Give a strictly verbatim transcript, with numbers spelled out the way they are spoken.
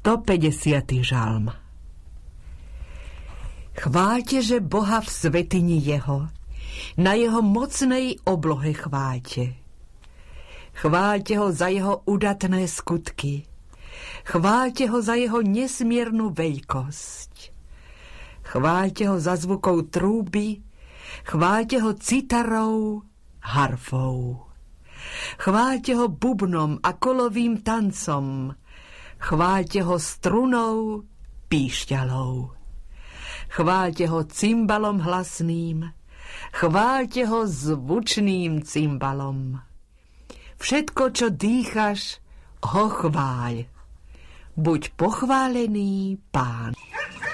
stopäťdesiaty žalm. Chváľte, že Boha v svätyni jeho, na jeho mocnej oblohe chváľte. Chváľte ho za jeho udatné skutky. Chváľte ho za jeho nesmiernu veľkosť. Chváľte ho za zvukov trúby, chváľte ho citarou, harfou. Chváľte ho bubnom a kolovým tancom. Chváľte ho strunou, píšťalou. Chváľte ho cymbalom hlasným. Chváľte ho zvučným cymbalom. Všetko, čo dýchaš, ho chváľ. Buď pochválený Pán.